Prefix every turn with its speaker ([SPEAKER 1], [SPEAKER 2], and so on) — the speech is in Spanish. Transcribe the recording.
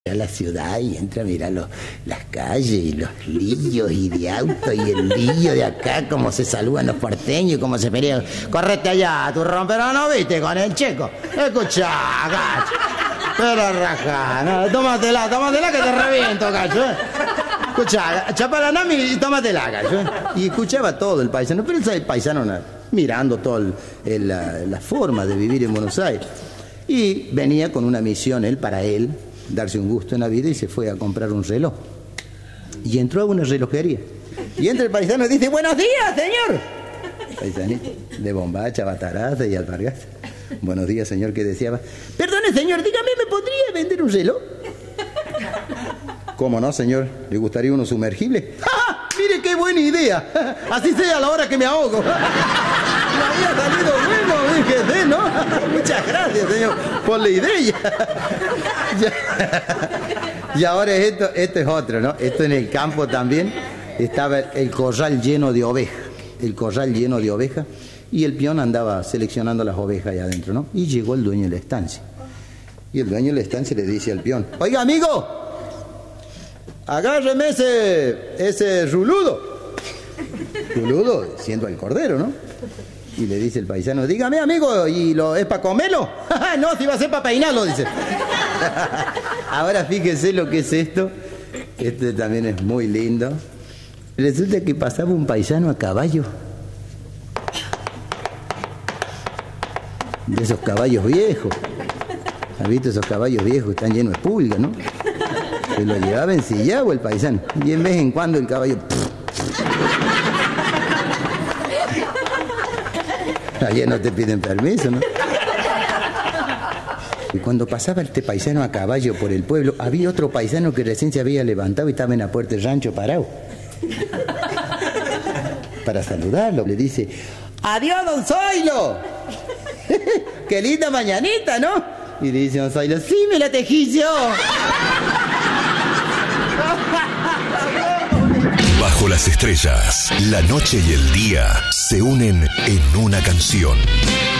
[SPEAKER 1] a la ciudad y entra a mirar las calles y los lillos y de auto y el lillo de acá, cómo se saludan los porteños, cómo se pelean. Correte allá, tu rompero, ¿no viste? Con el checo. Escuchá, gacho. Pero rajá, no, tómatela que te reviento, gacho. Escuchá, chaparanami y tómatela, gacho. Y escuchaba todo el paisano, pero el paisano mirando toda la forma de vivir en Buenos Aires. Y venía con una misión, para él, darse un gusto en la vida, y se fue a comprar un reloj. Y entró a una relojería. Y entra el paisano y dice: buenos días, señor. Paisanito, de bombacha, bataraza y alpargata. Buenos días, señor, ¿qué deseaba? Perdone, señor, dígame, ¿me podría vender un reloj? ¿Cómo no, señor? ¿Le gustaría uno sumergible? ¡Ja! ¡Mire qué buena idea! Así sea a la hora que me ahogo. Me había salido bueno, dije, ¿no? Muchas gracias, señor, por la idea. Y ahora esto es otro, ¿no? Esto en el campo también estaba el corral lleno de ovejas. El corral lleno de ovejas. Y el peón andaba seleccionando las ovejas ahí adentro, ¿no? Y llegó el dueño de la estancia. Y el dueño de la estancia le dice al peón: oiga, amigo, agárreme ese ruludo. Ruludo, siendo el cordero, ¿no? Y le dice el paisano: dígame, amigo, ¿y es para comerlo? No, si va a ser para peinarlo, dice. Ahora fíjense lo que es esto. Este también es muy lindo. Resulta que pasaba un paisano a caballo. De esos caballos viejos. ¿Has visto esos caballos viejos? Están llenos de pulgas, ¿no? Se lo llevaba ensillado el paisano. Y en vez en cuando el caballo... Allá no te piden permiso, ¿no? Y cuando pasaba este paisano a caballo por el pueblo, había otro paisano que recién se había levantado y estaba en la puerta del rancho parado. Para saludarlo, le dice: ¡adiós, don Zoilo! ¡Qué linda mañanita!, ¿no? Y dice don Zoilo: ¡sí, me la tejí yo!
[SPEAKER 2] Bajo las estrellas, la noche y el día se unen en una canción.